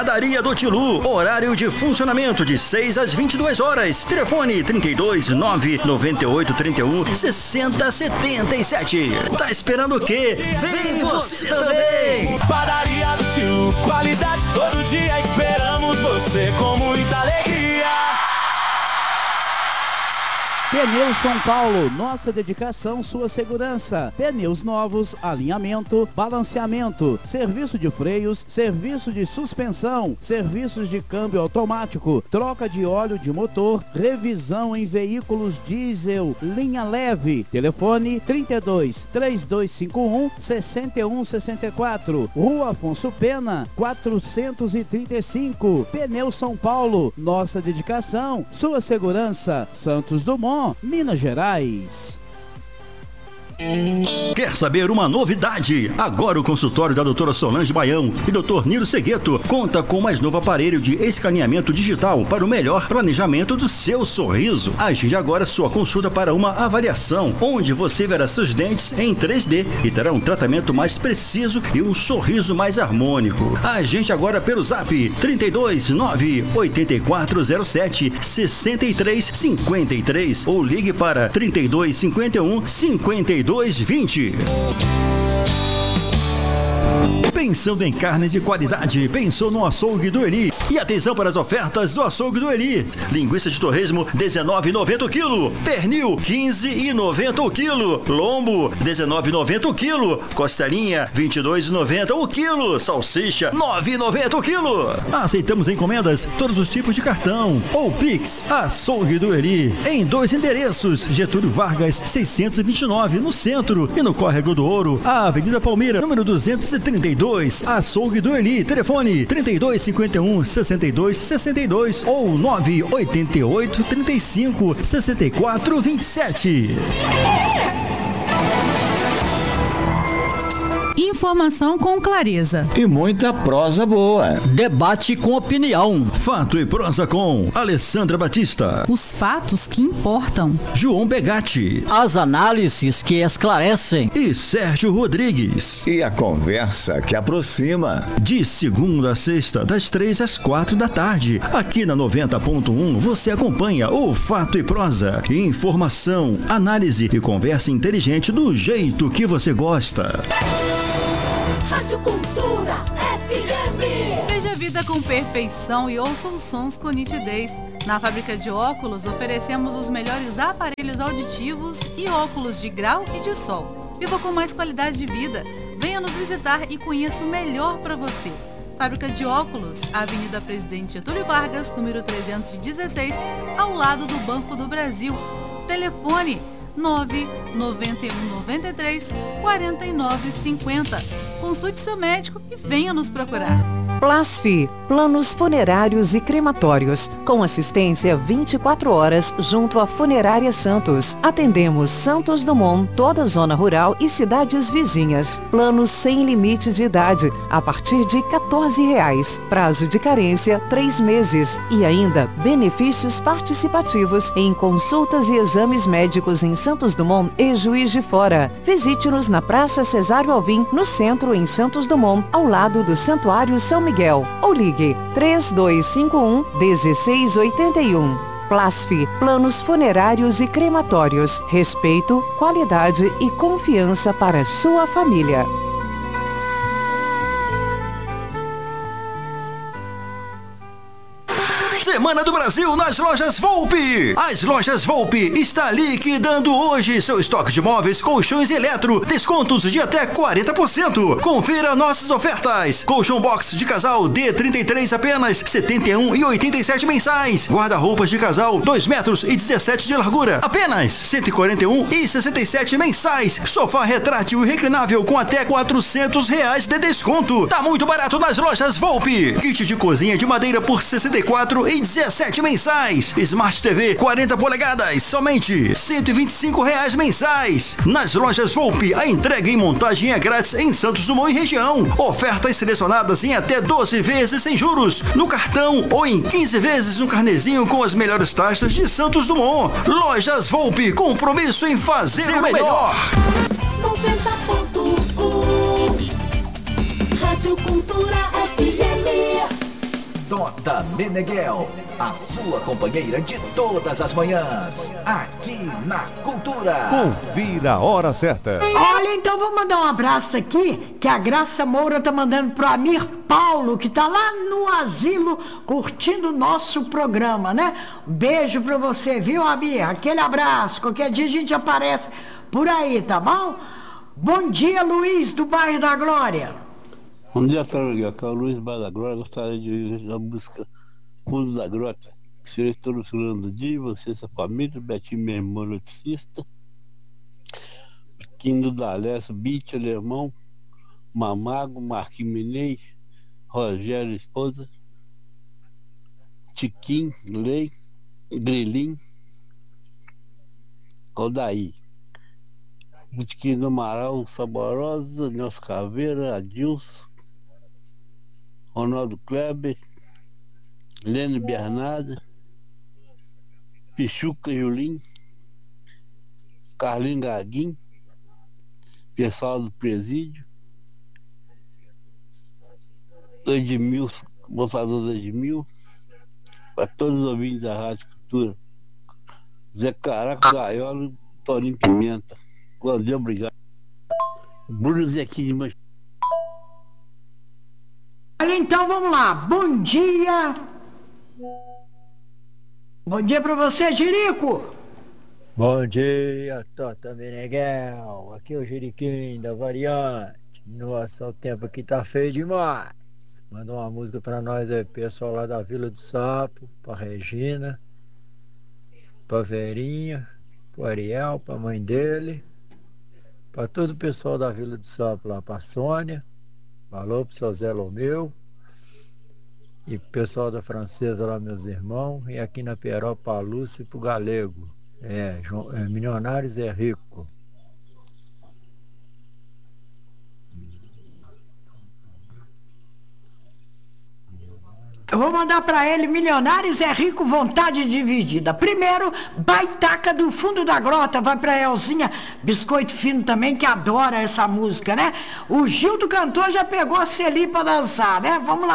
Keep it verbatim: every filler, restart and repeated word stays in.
Padaria do Tilu, horário de funcionamento de seis às vinte e duas horas. Telefone trinta e dois, nove, noventa e oito, trinta e um, sessenta, setenta e sete. Tá esperando o quê? Vem você também! Padaria do Tilu, qualidade todo dia, esperamos você com muita alegria. Pneus São Paulo, nossa dedicação, sua segurança. Pneus novos, alinhamento, balanceamento, serviço de freios, serviço de suspensão, serviços de câmbio automático, troca de óleo de motor, revisão em veículos diesel, linha leve. Telefone trinta e dois, três dois cinco um, seis um seis quatro. Rua Afonso Pena, quatrocentos e trinta e cinco. Pneus São Paulo, nossa dedicação, sua segurança. Santos Dumont, Minas Gerais. Quer saber uma novidade? Agora o consultório da doutora Solange Baião e doutor Nilo Segueto conta com o mais novo aparelho de escaneamento digital para o melhor planejamento do seu sorriso. Agende agora sua consulta para uma avaliação, onde você verá seus dentes em três D e terá um tratamento mais preciso e um sorriso mais harmônico. Agende agora pelo zap trinta e dois, nove, oito quatro zero sete, seis três cinco três ou ligue para trinta e dois, cinquenta e um, cinquenta e dois vinte. Pensando em carne de qualidade, pensou no Açougue do Eli. E atenção para as ofertas do Açougue do Eli. Linguiça de torresmo, dezenove reais e noventa centavos o quilo. Pernil, quinze reais e noventa centavos o quilo. Lombo, dezenove reais e noventa centavos o quilo. Costelinha, vinte e dois reais e noventa centavos o quilo. Salsicha, nove reais e noventa centavos o quilo. Aceitamos encomendas, todos os tipos de cartão ou Pix. Açougue do Eli, em dois endereços. Getúlio Vargas, seiscentos e vinte e nove, no centro. E no Córrego do Ouro, a Avenida Palmeira, número duzentos e trinta e dois. Açougue do Eli, telefone trinta e dois, cinquenta e um, sessenta e dois, sessenta e dois ou nove oito oito, trinta e cinco, sessenta e quatro, vinte e sete. Informação com clareza e muita prosa boa. Debate com opinião. Fato e prosa com Alessandra Batista. Os fatos que importam. João Begatti. As análises que esclarecem. E Sérgio Rodrigues. E a conversa que aproxima. De segunda a sexta, das três às quatro da tarde. Aqui na noventa ponto um você acompanha o Fato e Prosa. Informação, análise e conversa inteligente do jeito que você gosta. Rádio Cultura F M. Veja a vida com perfeição e ouça os sons com nitidez. Na Fábrica de Óculos oferecemos os melhores aparelhos auditivos e óculos de grau e de sol. Viva com mais qualidade de vida. Venha nos visitar e conheça o melhor para você. Fábrica de Óculos, Avenida Presidente Getúlio Vargas, número trezentos e dezesseis, ao lado do Banco do Brasil. Telefone nove nove um nove três, quatro nove cinco zero. Consulte seu médico e venha nos procurar. Plasfi, planos funerários e crematórios, com assistência vinte e quatro horas junto à Funerária Santos. Atendemos Santos Dumont, toda a zona rural e cidades vizinhas. Planos sem limite de idade, a partir de quatorze reais. Prazo de carência, três meses. E ainda, benefícios participativos em consultas e exames médicos em Santos Dumont e Juiz de Fora. Visite-nos na Praça Cesário Alvim, no centro, em Santos Dumont, ao lado do Santuário São Miguel. Ou ligue três dois cinco um, um seis oito um. Plasfi, planos funerários e crematórios. Respeito, qualidade e confiança para sua família. Semana do Brasil nas lojas Volpe. As lojas Volpe está liquidando hoje seu estoque de móveis, colchões e eletro. Descontos de até quarenta por cento. Confira nossas ofertas. Colchão box de casal D trinta e três apenas setenta e um e oitenta e sete mensais. Guarda-roupas de casal dois metros e dezessete de largura apenas cento e quarenta e um e sessenta e sete mensais. Sofá retrátil e reclinável com até quatrocentos reais de desconto. Tá muito barato nas lojas Volpe. Kit de cozinha de madeira por sessenta e quatro e dezessete mensais. Smart T V quarenta polegadas, somente cento e vinte e cinco reais mensais. Nas lojas Volpe, a entrega e montagem é grátis em Santos Dumont e região. Ofertas selecionadas em até doze vezes sem juros, no cartão ou em quinze vezes no carnezinho com as melhores taxas de Santos Dumont. Lojas Volpe, compromisso em fazer Ser o melhor. noventa ponto um Rádio Cultura F M. Dupla Meneghel, a sua companheira de todas as manhãs, aqui na Cultura. Confira a hora certa. Olha, então vou mandar um abraço aqui, que a Graça Moura tá mandando pro Amir Paulo, que tá lá no asilo curtindo o nosso programa, né? Um beijo pra você, viu, Amir? Aquele abraço, qualquer dia a gente aparece por aí, tá bom? Bom dia, Luiz, do bairro da Glória. Bom dia, Targuel. Aqui é o Luiz Bairro da Glória. Gostaria de ouvir a música Fundo da Grota. Senhor, estou no final do dia, você, sua família, Betinho, meu irmão, eletricista, Quinto da Alessio, Beat, Alemão, Mamago, Marquinhos Menezes, Rogério, esposa, Tiquinho, Lei, Grilinho, Odaí, Botiquinho do Amaral, Saborosa, Nelson Caveira, Adilson, Ronaldo Kleber, Lene Bernardo, Pichuca Julinho, Carlinho Gaguinho, pessoal do presídio, Edmil, moçador do Edmil, para todos os ouvintes da Rádio Cultura, Zé Caraca, Gaiola e Toninho Pimenta. Bom dia, obrigado. Bruno Zequinho de Manchester. Olha, então vamos lá. Bom dia. Bom dia pra você, Jerico. Bom dia, Tota Meneghel. Aqui é o Jeriquinho da Variante. Nossa, o tempo aqui tá feio demais. Manda uma música pra nós aí, pessoal lá da Vila do Sapo, pra Regina, pra Verinha, pro Ariel, pra mãe dele, pra todo o pessoal da Vila do Sapo lá, pra Sônia, falou pro seu Zé Lomeu, e pro pessoal da Francesa lá, meus irmãos, e aqui na Peró pra Lúcia e pro Galego. É, João, é, Milionários é Rico. Eu vou mandar pra ele Milionários é Rico, Vontade Dividida. Primeiro, Baitaca do Fundo da Grota, vai pra Elzinha Biscoito Fino também, que adora essa música, né? O Gil do Cantor já pegou a Celi pra dançar, né? Vamos lá.